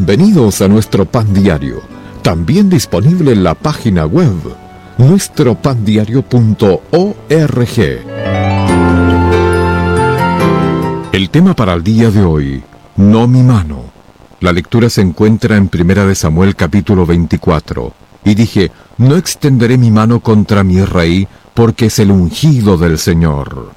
Bienvenidos a nuestro Pan Diario, también disponible en la página web nuestropandiario.org. El tema para el día de hoy: no mi mano. La lectura se encuentra en 1 Samuel capítulo 24. Y dije: no extenderé mi mano contra mi rey, porque es el ungido del Señor.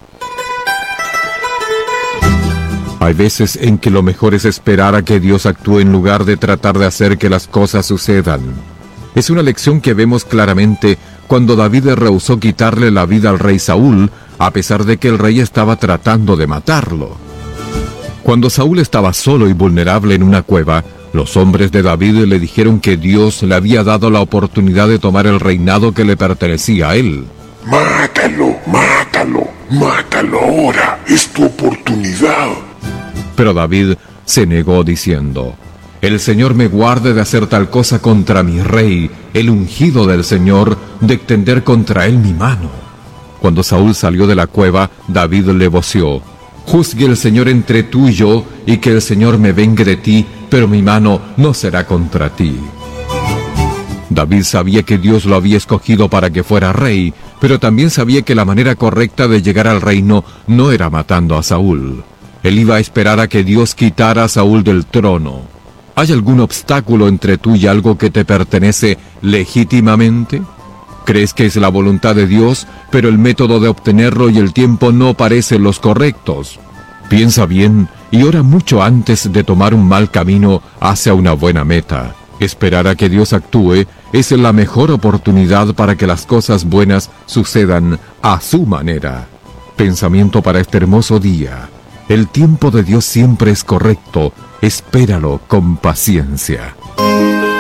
Hay veces en que lo mejor es esperar a que Dios actúe en lugar de tratar de hacer que las cosas sucedan. Es una lección que vemos claramente cuando David rehusó quitarle la vida al rey Saúl, a pesar de que el rey estaba tratando de matarlo. Cuando Saúl estaba solo y vulnerable en una cueva, los hombres de David le dijeron que Dios le había dado la oportunidad de tomar el reinado que le pertenecía a él. ¡Mátalo, mátalo, mátalo ahora! ¡Es tu oportunidad! Pero David se negó diciendo: el Señor me guarde de hacer tal cosa contra mi rey, el ungido del Señor, de extender contra él mi mano. Cuando Saúl salió de la cueva, David le voció: juzgue el Señor entre tú y yo, y que el Señor me vengue de ti, pero mi mano no será contra ti. David sabía que Dios lo había escogido para que fuera rey, pero también sabía que la manera correcta de llegar al reino no era matando a Saúl. Él iba a esperar a que Dios quitara a Saúl del trono. ¿Hay algún obstáculo entre tú y algo que te pertenece legítimamente? ¿Crees que es la voluntad de Dios, pero el método de obtenerlo y el tiempo no parecen los correctos? Piensa bien y ora mucho antes de tomar un mal camino hacia una buena meta. Esperar a que Dios actúe es la mejor oportunidad para que las cosas buenas sucedan a su manera. Pensamiento para este hermoso día: el tiempo de Dios siempre es correcto, espéralo con paciencia.